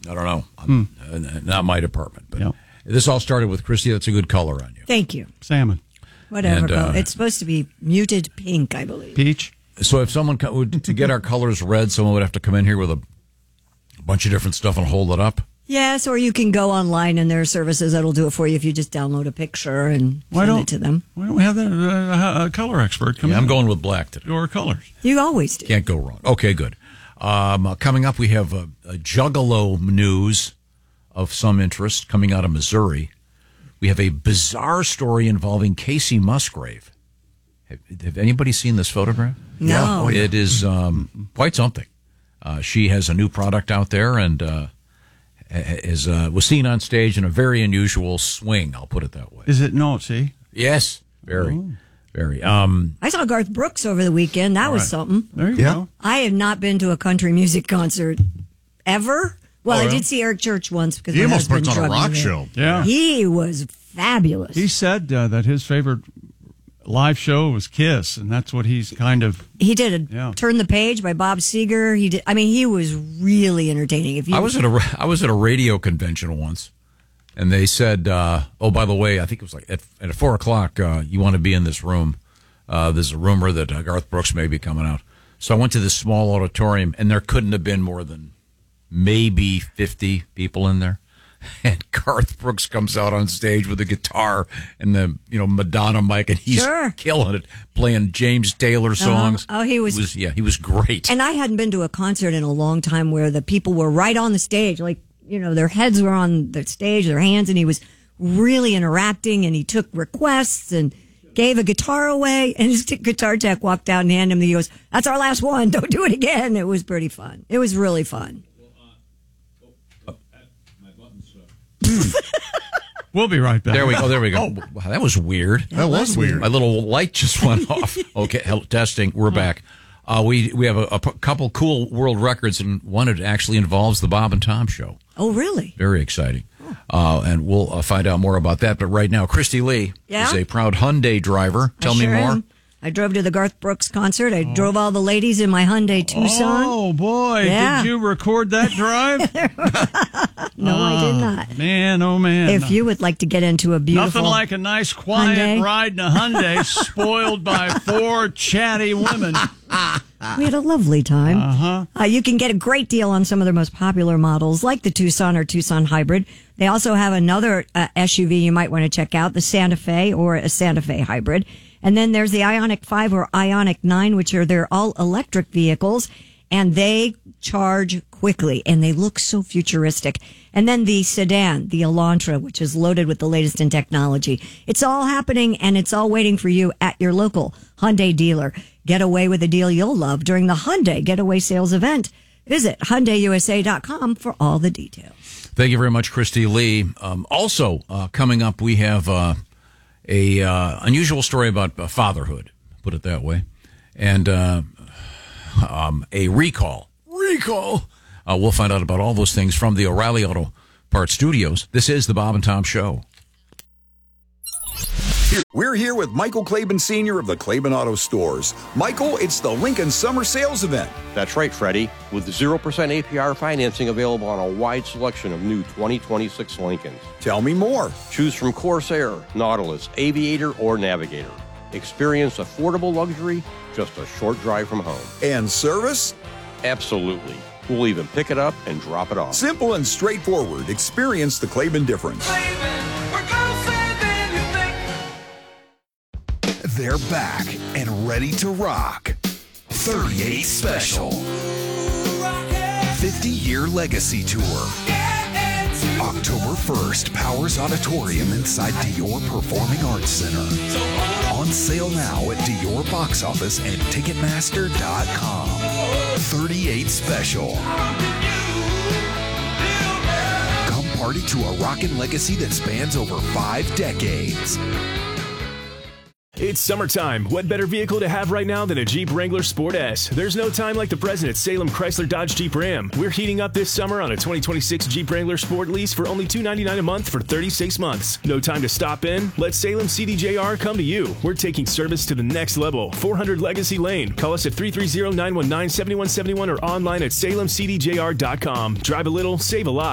I don't know. Not my department. But this all started with Christy. That's a good color on you. Thank you. Salmon. Whatever color. It's supposed to be muted pink, I believe. Peach. So if someone to get our colors red, someone would have to come in here with a bunch of different stuff and hold it up. Yes, or you can go online and there are services that'll do it for you if you just download a picture and send it to them. Why don't we have a color expert come in? I'm going with black today. Your colors. You always do. Can't go wrong. Okay, good. Coming up, we have a juggalo news of some interest coming out of Missouri. We have a bizarre story involving Casey Musgrave. Have anybody seen this photograph? No. Yeah. It is quite something. She has a new product out there and was seen on stage in a very unusual swing, I'll put it that way. Is it? No, see? Yes, very. Very. I saw Garth Brooks over the weekend. That was something. There you go. I have not been to a country music concert ever. Well, I did see Eric Church once because he my almost husband puts on a rock me show. Yeah. He was fabulous. He said that his favorite live show was Kiss, and that's what he's kind of... He did Turn the Page by Bob Seger. He did. I mean, he was really entertaining. I was at a radio convention once, and they said, oh, by the way, I think it was like at 4 o'clock, you want to be in this room. There's a rumor that Garth Brooks may be coming out. So I went to this small auditorium, and there couldn't have been more than maybe 50 people in there. And Garth Brooks comes out on stage with a guitar and the Madonna mic, and he's killing it, playing James Taylor songs. Oh, he was great. And I hadn't been to a concert in a long time where the people were right on the stage, like their heads were on the stage, their hands, and he was really interacting. And he took requests and gave a guitar away. And his guitar tech walked out and handed him he goes, "That's our last one. Don't do it again." It was pretty fun. It was really fun. We'll be right back. There we go. Oh. Wow, that was weird. That was weird. My little light just went off. Okay, testing. We're back. We have a couple cool world records, and one that actually involves the Bob and Tom Show. Oh, really? Very exciting. And we'll find out more about that. But right now, Christy Lee is a proud Hyundai driver. Tell me more. I drove to the Garth Brooks concert. I drove all the ladies in my Hyundai Tucson. Oh, boy. Yeah. Did you record that drive? No, I did not. Man, oh, man. If you would like to get into a beautiful Nothing like a nice, quiet Hyundai ride in a Hyundai spoiled by 4 chatty women. We had a lovely time. You can get a great deal on some of their most popular models, like the Tucson or Tucson Hybrid. They also have another SUV you might want to check out, the Santa Fe or a Santa Fe Hybrid. And then there's the Ioniq 5 or Ioniq 9, which they're all electric vehicles, and they charge quickly, and they look so futuristic. And then the sedan, the Elantra, which is loaded with the latest in technology. It's all happening, and it's all waiting for you at your local Hyundai dealer. Get away with a deal you'll love during the Hyundai Getaway Sales event. Visit HyundaiUSA.com for all the details. Thank you very much, Christy Lee. Also, coming up, we have a unusual story about fatherhood, put it that way, and a recall. We'll find out about all those things from the O'Reilly Auto Parts Studios. This is the Bob and Tom Show. We're here with Michael Claiborne Sr. of the Claiborne Auto Stores. Michael, it's the Lincoln Summer Sales Event. That's right, Freddie. With 0% APR financing available on a wide selection of new 2026 Lincolns. Tell me more. Choose from Corsair, Nautilus, Aviator, or Navigator. Experience affordable luxury just a short drive from home. And service? Absolutely. We'll even pick it up and drop it off. Simple and straightforward. Experience the Claiborne difference. They're back and ready to rock. 38 Special. 50-year legacy tour. October 1st, Powers Auditorium inside Dior Performing Arts Center. On sale now at Dior Box Office and Ticketmaster.com. 38 Special. Come party to a rockin' legacy that spans over 5 decades. It's summertime. What better vehicle to have right now than a Jeep Wrangler Sport S? There's no time like the present at Salem Chrysler Dodge Jeep Ram. We're heating up this summer on a 2026 Jeep Wrangler Sport lease for only $299 a month for 36 months. No time to stop in? Let Salem CDJR come to you. We're taking service to the next level. 400 Legacy Lane. Call us at 330-919-7171 or online at salemcdjr.com. Drive a little, save a lot.